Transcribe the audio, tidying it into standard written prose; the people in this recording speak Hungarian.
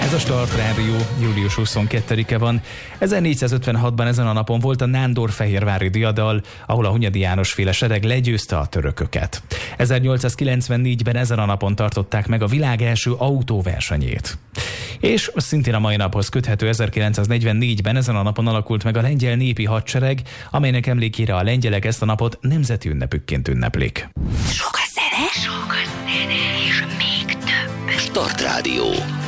Ez a Start Rádió, július 22-e van. 1456-ban ezen a napon volt a nándorfehérvári diadal, ahol a Hunyadi János féle sereg legyőzte a törököket. 1894-ben ezen a napon tartották meg a világ első autóversenyét. És szintén a mai naphoz köthető 1944-ben ezen a napon alakult meg a lengyel népi hadsereg, amelynek emlékére a lengyelek ezt a napot nemzeti ünnepükként ünneplik. Sok a zene, és még több. Start Rádió.